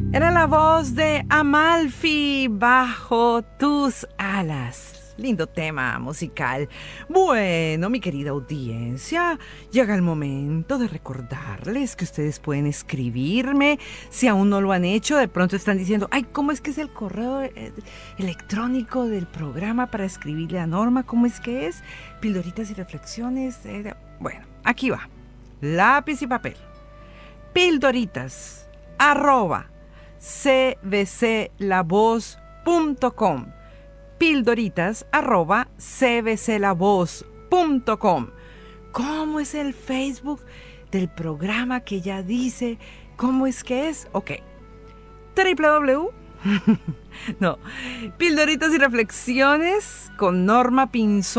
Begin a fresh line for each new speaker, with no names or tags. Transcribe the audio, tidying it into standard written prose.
Era la voz de Amalfi, Bajo tus alas. Lindo tema musical. Bueno, mi querida audiencia, llega el momento de recordarles que ustedes pueden escribirme. Si aún no lo han hecho, de pronto están diciendo, ay, ¿cómo es que es el correo electrónico del programa para escribirle a Norma? ¿Cómo es que es? Pildoritas y reflexiones. Bueno, aquí va. Lápiz y papel. Pildoritas@cbclavoz.com. Pildoritas@cbclavoz.com. ¿Cómo es el Facebook del programa que ya dice cómo es que es? Ok. www. No. Pildoritas y reflexiones con Norma Pinzón.